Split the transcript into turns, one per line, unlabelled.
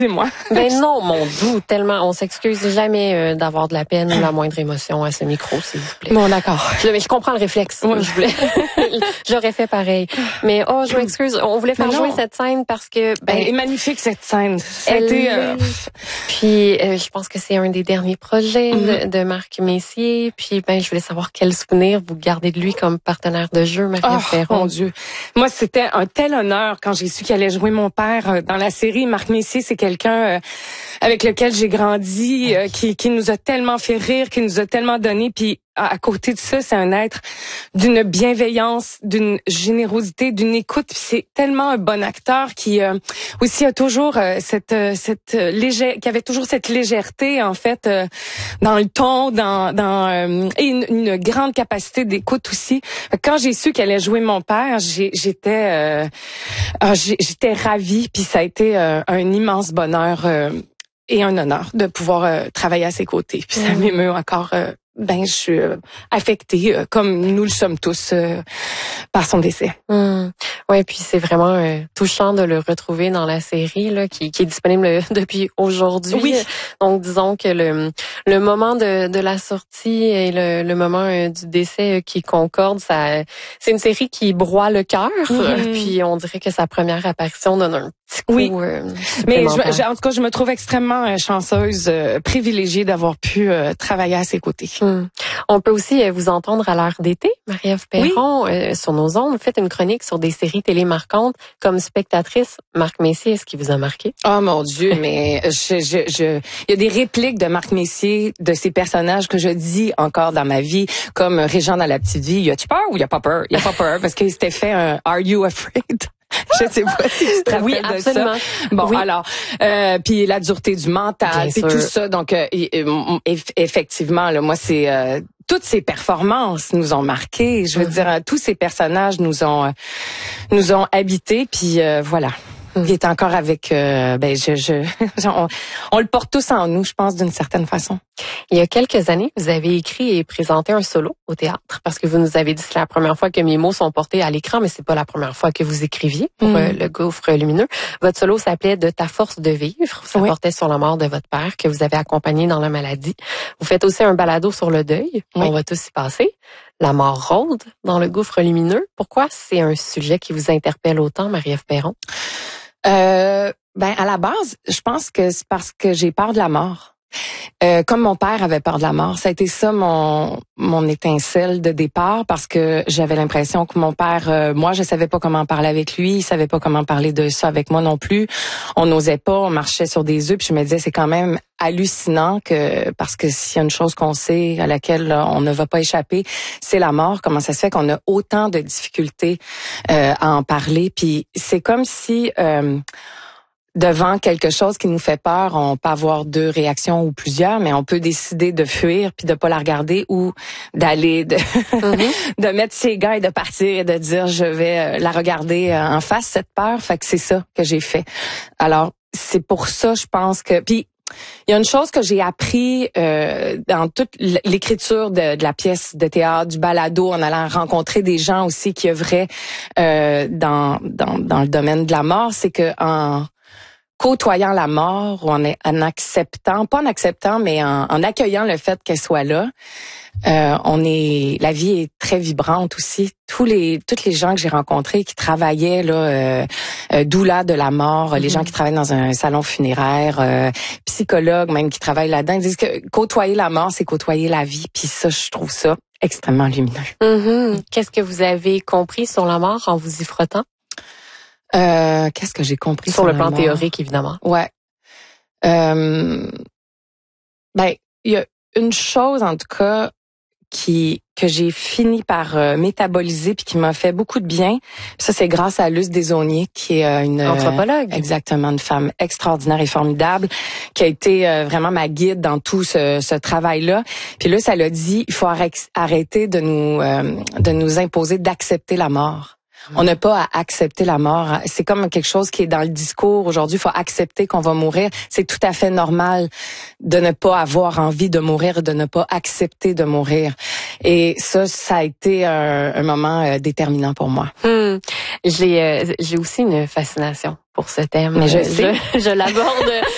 Excusez-moi.
Ben non, mon doux, tellement. On s'excuse jamais d'avoir de la peine ou la moindre émotion à ce micro, s'il vous plaît.
Bon, d'accord.
Je comprends le réflexe.
Ouais.
J'aurais fait pareil. Mais je m'excuse. On voulait faire jouer cette scène parce que
elle est magnifique cette scène. Ça a été.
Puis je pense que c'est un des derniers projets de Marc Messier. Puis je voulais savoir quel souvenir vous gardez de lui comme partenaire de jeu, Marie-Ève Perron.
Mon Dieu. Moi, c'était un tel honneur quand j'ai su qu'il allait jouer mon père dans la série. Marc Messier, c'est quelqu'un avec lequel j'ai grandi, qui nous a tellement fait rire, qui nous a tellement donné. Puis à côté de ça, c'est un être d'une bienveillance, d'une générosité, d'une écoute. Puis c'est tellement un bon acteur qui aussi a toujours qui avait toujours cette légèreté en fait dans le ton, et une grande capacité d'écoute aussi. Quand j'ai su qu'elle allait jouer mon père, j'étais ravie. Puis ça a été un immense bonheur et un honneur de pouvoir travailler à ses côtés. Puis ça m'émeut encore. Je suis affectée, comme nous le sommes tous, par son décès.
Ouais, puis c'est vraiment touchant de le retrouver dans la série là, qui est disponible depuis aujourd'hui.
Oui.
Donc disons que le moment de la sortie et le moment du décès qui concorde, ça, c'est une série qui broie le cœur. Puis on dirait que sa première apparition donne un petit coup.
Mais en tout cas, je me trouve extrêmement chanceuse, privilégiée d'avoir pu travailler à ses côtés.
On peut aussi vous entendre à l'heure d'été, Marie-Ève Perron, sur nos ondes. Vous faites une chronique sur des séries télé marquantes. Comme spectatrice, Marc Messier, est-ce qu'il vous a marqué?
Oh mon Dieu, mais il y a des répliques de Marc Messier, de ses personnages que je dis encore dans ma vie, comme Régent dans La Petite Vie. Y a-tu peur ou y a pas peur? Y a pas peur parce qu'il s'était fait un Are You Afraid? Je sais pas si tu te rappelles de ça. Bon, alors, puis la dureté du mental, puis tout ça. Donc, effectivement, là, moi, c'est toutes ces performances nous ont marqués. Je veux dire, tous ces personnages nous ont habités. Puis voilà. Il est encore avec. On le porte tous en nous, je pense, d'une certaine façon.
Il y a quelques années, vous avez écrit et présenté un solo au théâtre parce que vous nous avez dit que c'est la première fois que mes mots sont portés à l'écran, mais c'est pas la première fois que vous écriviez pour Le Gouffre lumineux. Votre solo s'appelait De ta force de vivre. Ça portait sur la mort de votre père que vous avez accompagné dans la maladie. Vous faites aussi un balado sur le deuil. On va tous y passer. La mort rôde dans Le Gouffre lumineux. Pourquoi c'est un sujet qui vous interpelle autant, Marie-Ève Perron?
À la base, je pense que c'est parce que j'ai peur de la mort. Comme mon père avait peur de la mort, ça a été ça mon étincelle de départ parce que j'avais l'impression que mon père, moi je savais pas comment parler avec lui, il savait pas comment parler de ça avec moi non plus. On n'osait pas, on marchait sur des œufs, puis je me disais c'est quand même hallucinant parce que s'il y a une chose qu'on sait à laquelle on ne va pas échapper, c'est la mort. Comment ça se fait qu'on a autant de difficultés à en parler? Puis c'est comme si devant quelque chose qui nous fait peur, on peut avoir deux réactions ou plusieurs, mais on peut décider de fuir puis de pas la regarder ou d'aller de mettre ses gants et de partir et de dire je vais la regarder en face cette peur. Fait que c'est ça que j'ai fait. Alors c'est pour ça je pense que puis il y a une chose que j'ai appris dans toute l'écriture de la pièce de théâtre, du balado, en allant rencontrer des gens aussi qui œuvraient dans le domaine de la mort, c'est que en côtoyant la mort, ou en acceptant, pas en acceptant, mais en accueillant le fait qu'elle soit là, la vie est très vibrante aussi. Toutes les gens que j'ai rencontrés qui travaillaient là, doula de la mort, les gens qui travaillent dans un salon funéraire, psychologues même qui travaillent là-dedans, ils disent que côtoyer la mort, c'est côtoyer la vie. Puis ça, je trouve ça extrêmement lumineux.
Qu'est-ce que vous avez compris sur la mort en vous y frottant?
Qu'est-ce que j'ai compris
sur le plan théorique, évidemment.
Ouais. Il y a une chose, en tout cas, que j'ai fini par métaboliser puis qui m'a fait beaucoup de bien. Ça, c'est grâce à Luce Desaulniers, qui est une
anthropologue.
Exactement, une femme extraordinaire et formidable, qui a été vraiment ma guide dans tout ce travail-là. Puis Luce, elle a dit, il faut arrêter de nous imposer d'accepter la mort. On n'a pas à accepter la mort. C'est comme quelque chose qui est dans le discours aujourd'hui. Il faut accepter qu'on va mourir. C'est tout à fait normal de ne pas avoir envie de mourir, de ne pas accepter de mourir. Et ça a été un moment déterminant pour moi.
J'ai aussi une fascination pour ce thème.
Mais je sais.
Je l'aborde